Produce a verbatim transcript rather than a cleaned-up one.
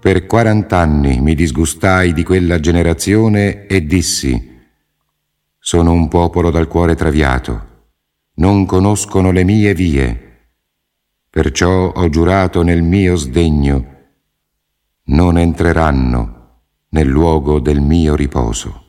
Per quarant'anni mi disgustai di quella generazione e dissi: sono un popolo dal cuore traviato, non conoscono le mie vie, perciò ho giurato nel mio sdegno, non entreranno nel luogo del mio riposo.